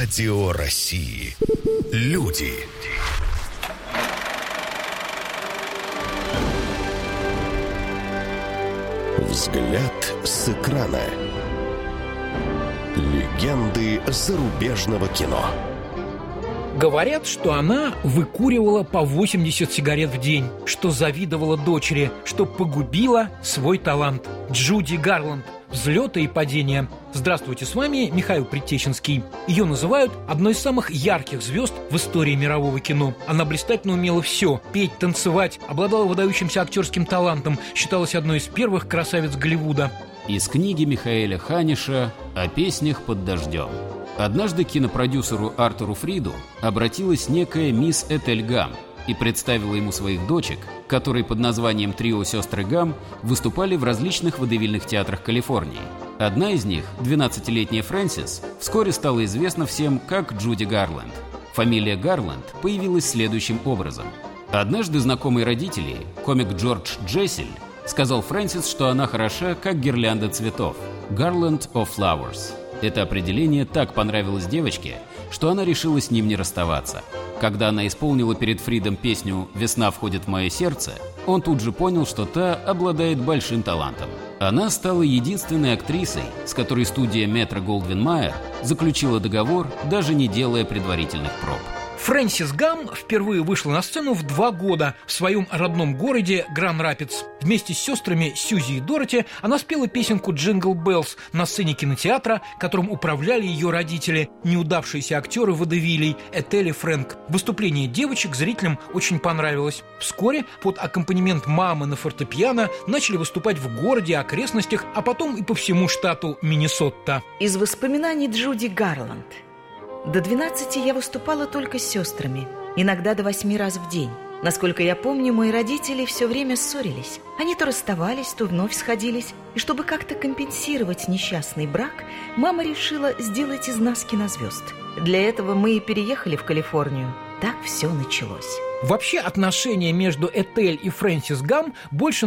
Радио России. Люди. Взгляд с экрана. Легенды зарубежного кино. Говорят, что она выкуривала по 80 сигарет в день, что завидовала дочери, что погубила свой талант. Джуди Гарланд. Взлеты и падения. Здравствуйте, с вами Михаил Предтеченский. Ее называют одной из самых ярких звезд в истории мирового кино. Она блистательно умела все – петь, танцевать, обладала выдающимся актерским талантом, считалась одной из первых красавиц Голливуда. Из книги Михаэля Ханиша «О песнях под дождем». Однажды к кинопродюсеру Артуру Фриду обратилась некая мисс Этель Гам и представила ему своих дочек, которые под названием «Трио сестры Гам» выступали в различных водевильных театрах Калифорнии. Одна из них, 12-летняя Фрэнсис, вскоре стала известна всем как Джуди Гарланд. Фамилия Гарланд появилась следующим образом. Однажды знакомый родителей, комик Джордж Джессель, сказал Фрэнсис, что она хороша, как гирлянда цветов – «Garland of Flowers». Это определение так понравилось девочке, что она решила с ним не расставаться. Когда она исполнила перед Фридом песню «Весна входит в мое сердце», он тут же понял, что та обладает большим талантом. Она стала единственной актрисой, с которой студия Метро-Голдвин-Майер заключила договор, даже не делая предварительных проб. Фрэнсис Гам впервые вышла на сцену в 2 года в своем родном городе Гранд-Рапидс. Вместе с сестрами Сьюзи и Дороти она спела песенку «Джингл Беллс» на сцене кинотеатра, которым управляли ее родители, неудавшиеся актеры водевилей Этель и Фрэнк. Выступление девочек зрителям очень понравилось. Вскоре под аккомпанемент мамы на фортепиано начали выступать в городе и окрестностях, а потом и по всему штату Миннесота. Из воспоминаний Джуди Гарланд. До 12 я выступала только с сестрами, иногда до 8 раз в день. Насколько я помню, мои родители все время ссорились. Они то расставались, то вновь сходились. И чтобы как-то компенсировать несчастный брак, мама решила сделать из нас кинозвезд. Для этого мы и переехали в Калифорнию. Так все началось. Вообще отношения между Этель и Фрэнсис Гам больше